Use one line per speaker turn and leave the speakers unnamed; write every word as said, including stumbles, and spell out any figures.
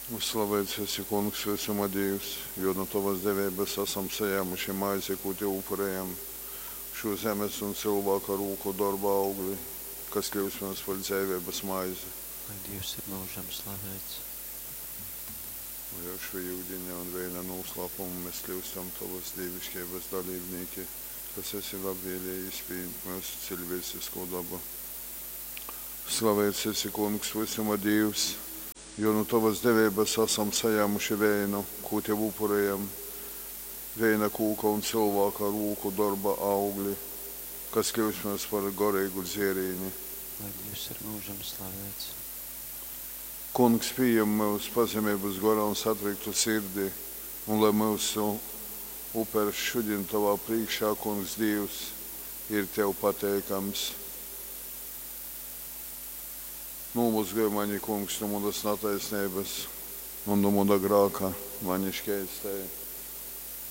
Slavēts esi, Kungs, visuma Dievs, jo no tavas devības esam saņēmuši maizi, ko tev upurējam, šo zemes un cilvēka rūku darba augli, kas kļūst mums par dzīvības maizi.
Lai Dievs ir mūžam slavēts.
Jau šo jūdiņa un vēja noslēpumu mēs kļūstam tavas dievišķības dalībnieki, kas esi labvēlējis pie mūsu cilvēcisko dabu. Slavēts esi, Kungs, visuma Dievs, jo no tavas devības esam saņēmuši vēju, ko tev upurējam, vēja kūka un cilvēka rūku darba augli, kas kļūst mums par garīgu dzērīni.
Lai Dievs ir mūžam slavēts.
Kungs, pieņem mūsu pazemības garā un satriktu sirdi, un lai mūsu upers šodien tavā priekšā, Kungs, Dievs, ir tev pateikams. Nūmuzgāj mani, Kungs, no mūdas nataisnības un no mūda grāka mani šķēstēja.